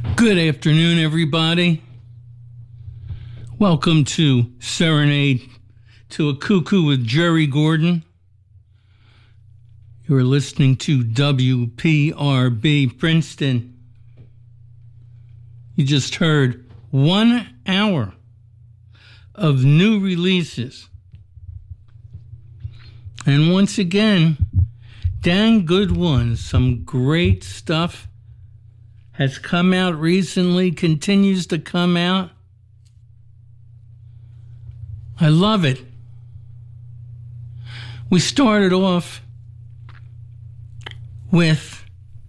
Good afternoon, everybody. Welcome to Serenade to a Cuckoo with Jerry Gordon. You're listening to WPRB Princeton. You just heard 1 hour of new releases. And once again, dang good ones. Some great stuff has come out recently, continues to come out. I love it. We started off with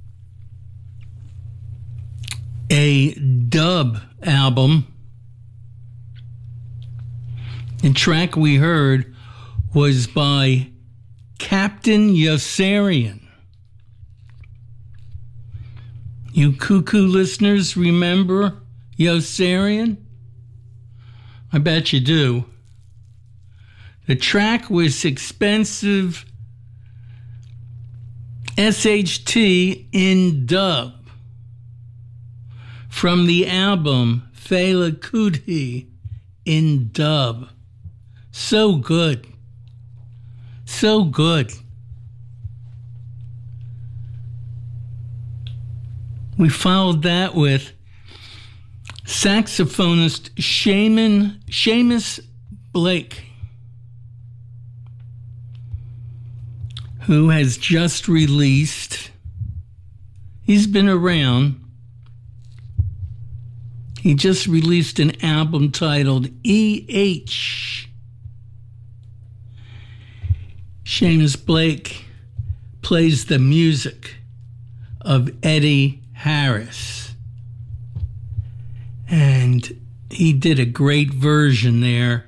a dub album. The track we heard was by Captain Yossarian. You Cuckoo listeners remember Yossarian? I bet you do. The track was Expensive SHT in dub from the album Fela Kuti in dub. So good. So good. We followed that with saxophonist Seamus Blake, who has just released, he's been around, he just released an album titled E.H. Seamus Blake plays the music of Eddie Harris. And he did a great version there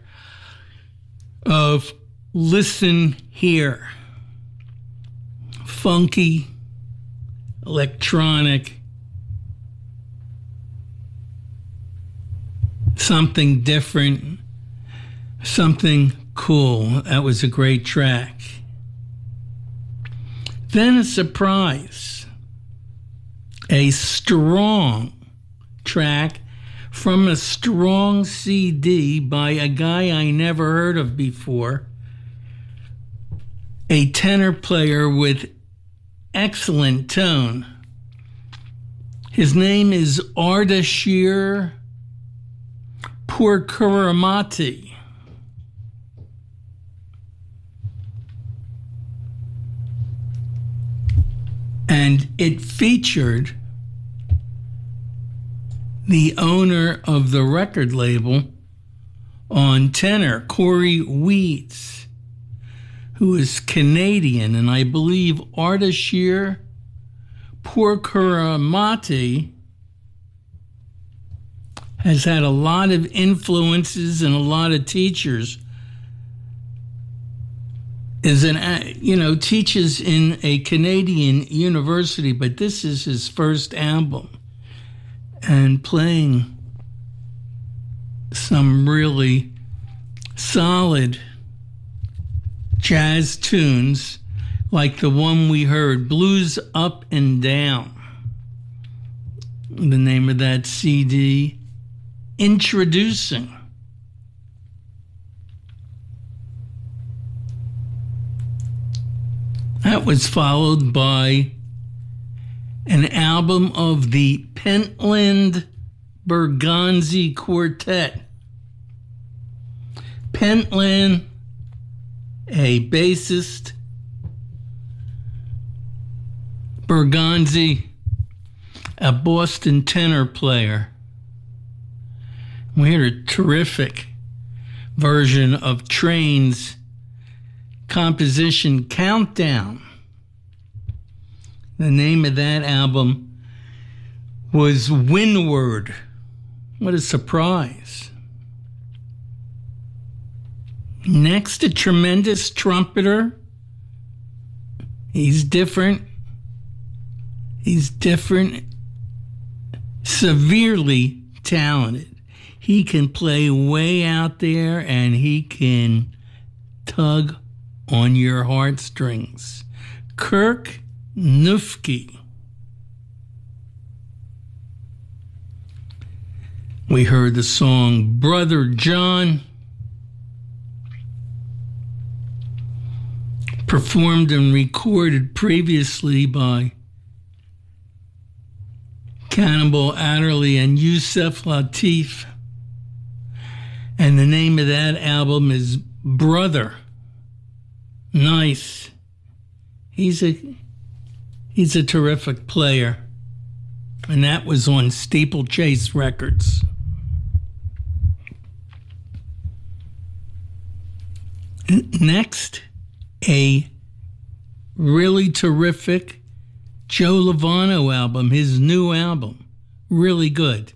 of Listen Here. Funky, electronic, something different, something cool. That was a great track. Then a surprise, a strong track from a strong CD by a guy I never heard of before, a tenor player with excellent tone. His name is Ardashir Purkuramati. And it featured the owner of the record label on tenor, Corey Weeds, who is Canadian, and I believe Ardashir Purkuramati has had a lot of influences and a lot of teachers. Teaches in a Canadian university, but this is his first album, and playing some really solid jazz tunes like the one we heard, Blues Up and Down. The name of that CD, Introducing. That was followed by an album of the Pentland Berganzi Quartet. Pentland, a bassist, Berganzi, a Boston tenor player. We heard a terrific version of Train's composition Countdown. The name of that album was Windward. What a surprise. Next, a tremendous trumpeter. He's different. Severely talented. He can play way out there, and he can tug on your heartstrings. Kirk Nufke. We heard the song Brother John, performed and recorded previously by Cannibal Adderley and Yusef Lateef. And the name of that album is Brother. Nice. He's a terrific player. And that was on Steeplechase Records. Next, a really terrific Joe Lovano album, his new album. Really good.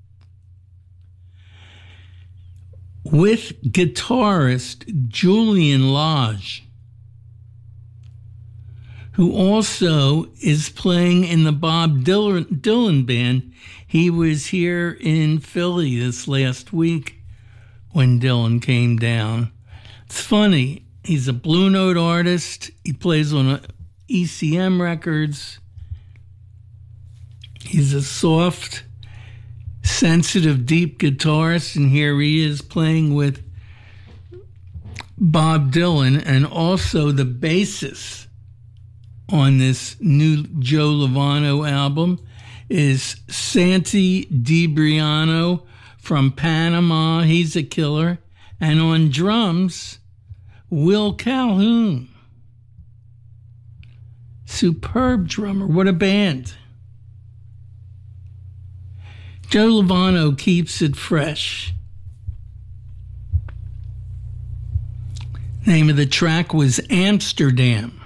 With guitarist Julian Lage, who also is playing in the Bob Dylan band. He was here in Philly this last week when Dylan came down. It's funny, he's a Blue Note artist. He plays on ECM records. He's a soft, sensitive, deep guitarist, and here he is playing with Bob Dylan, and also the bassist on this new Joe Lovano album is Santi DiBriano from Panama. He's a killer. And on drums, Will Calhoun. Superb drummer. What a band. Joe Lovano keeps it fresh. Name of the track was Amsterdam.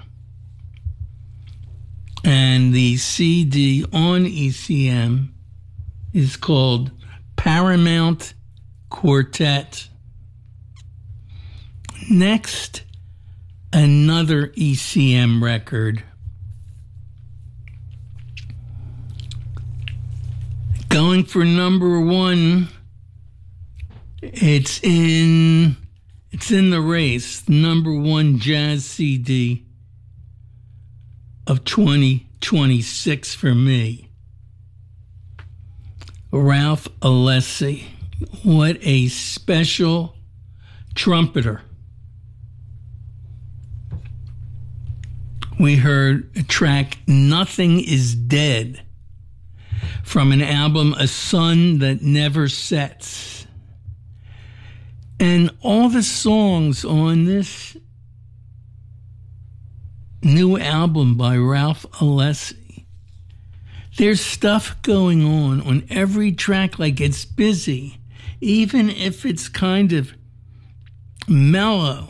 And the CD on ECM is called Paramount Quartet. Next, another ECM record. Going for number one. It's in the race. Number one jazz CD of 2026 for me. Ralph Alessi. What a special trumpeter. We heard a track, Nothing is Dead, from an album, A Sun That Never Sets. And all the songs on this new album by Ralph Alessi, there's stuff going on every track, like it's busy, even if it's kind of mellow.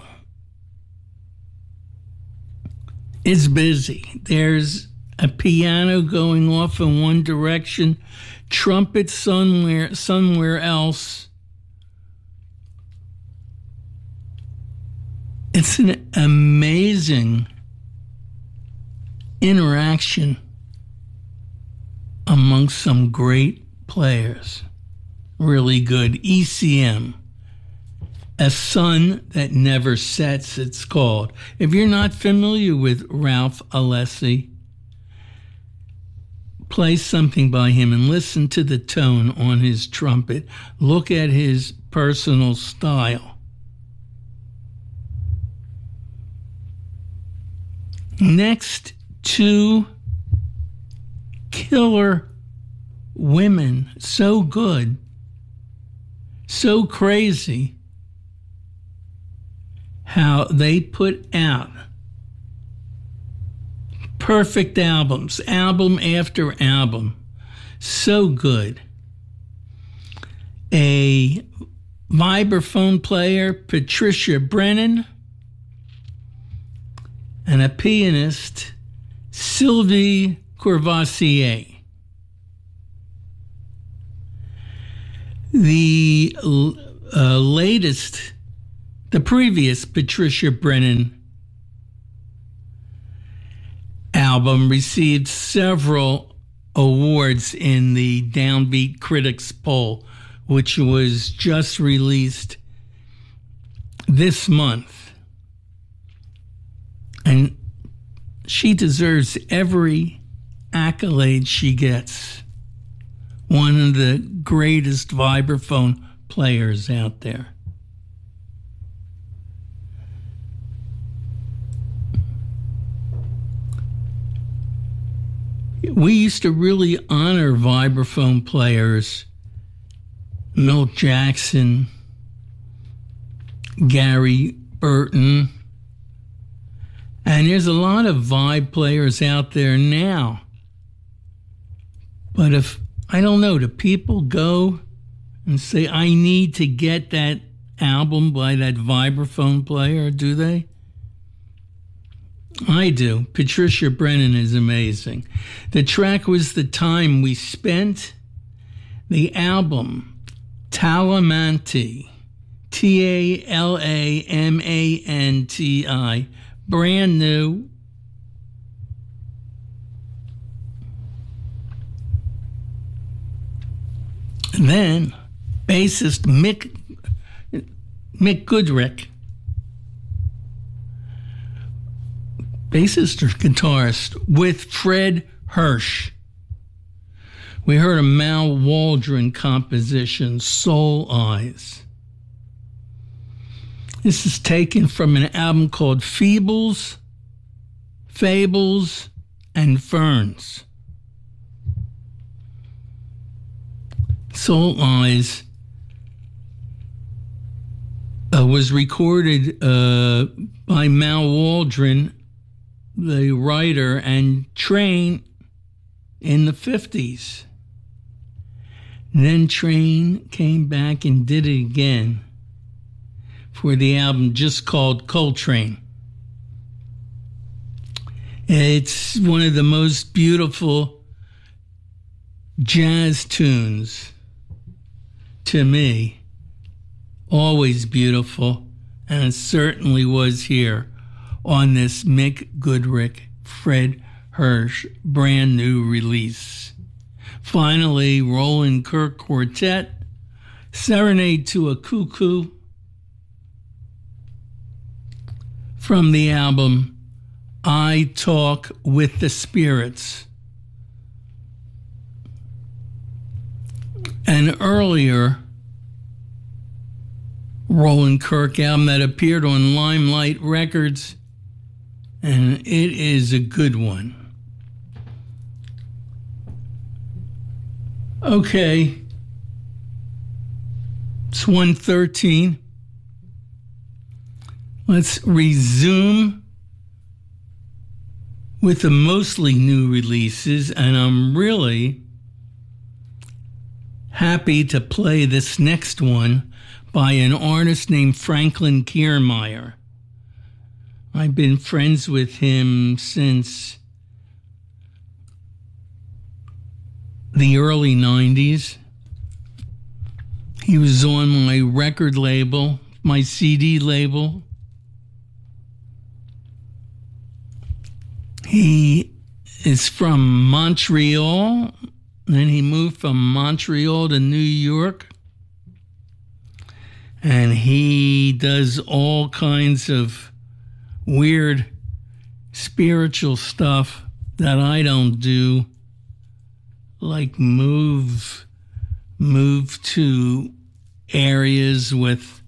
It's busy. There's a piano going off in one direction, trumpet somewhere else. It's an amazing interaction amongst some great players. Really good. ECM. A Sun That Never Sets, it's called. If you're not familiar with Ralph Alessi, play something by him and listen to the tone on his trumpet. Look at his personal style. Next, two killer women. So good. So crazy how they put out perfect albums, album after album. So good. A vibraphone player, Patricia Brennan, and a pianist, Sylvie Courvoisier. The the previous Patricia Brennan album received several awards in the Downbeat Critics poll, which was just released this month. And she deserves every accolade she gets. one of the greatest vibraphone players out there. We used to really honor vibraphone players. Milt Jackson, Gary Burton. And there's a lot of vibe players out there now. But if, I don't know, do people go and say, I need to get that album by that vibraphone player, do they? I do. Patricia Brennan is amazing. The track was The Time We Spent. The album, Talamanti, Talamanti, brand new. And then, bassist Mick Goodrick, bassist or guitarist, with Fred Hirsch. We heard a Mal Waldron composition, Soul Eyes. This is taken from an album called Fables, and Ferns. Soul Eyes was recorded by Mal Waldron, the writer, and Train in the 50s. Then Train came back and did it again for the album just called Coltrane. It's one of the most beautiful jazz tunes to me. Always beautiful, and it certainly was here on this Mick Goodrick, Fred Hirsch brand new release. Finally, Roland Kirk Quartet, Serenade to a Cuckoo, from the album I Talk with the Spirits. An earlier Roland Kirk album that appeared on Limelight Records, and it is a good one. Okay, it's 1:13. Let's resume with the mostly new releases, and I'm really happy to play this next one by an artist named Franklin Kiermaier. I've been friends with him since the early 90s. He was on my record label, my CD label. He is from Montreal, then he moved from Montreal to New York. And he does all kinds of weird spiritual stuff that I don't do, like move to areas with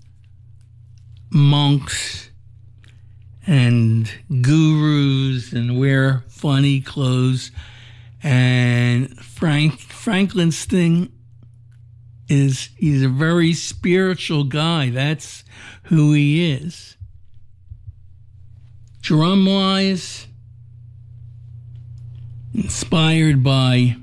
monks and gurus and wear funny clothes. And Franklin's thing is he's a very spiritual guy. That's who he is. Drum-wise, inspired by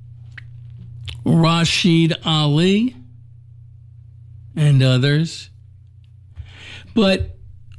Rashid Ali and others. But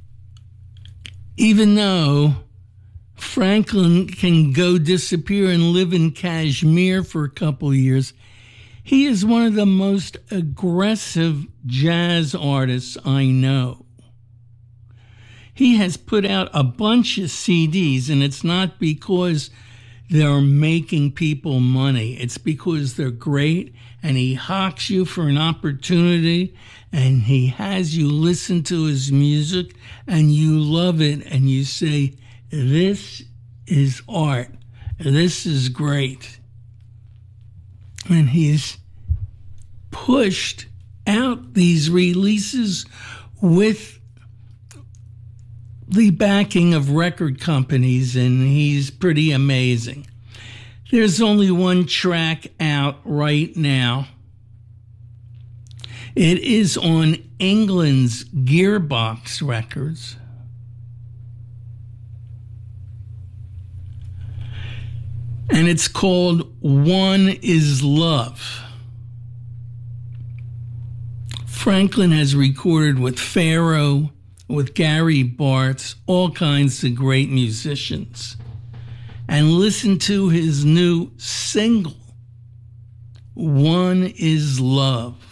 even though Franklin can go disappear and live in Kashmir for a couple of years, he is one of the most aggressive jazz artists I know. He has put out a bunch of CDs, and it's not because they're making people money. It's because they're great, and he hawks you for an opportunity, and he has you listen to his music, and you love it, and you say, this is art. This is great. And he's pushed out these releases with the backing of record companies, and he's pretty amazing. There's only one track out right now. It is on England's Gearbox Records. And it's called One Is Love. Franklin has recorded with Pharoah, with Gary Bartz, all kinds of great musicians. And listen to his new single, One Is Love.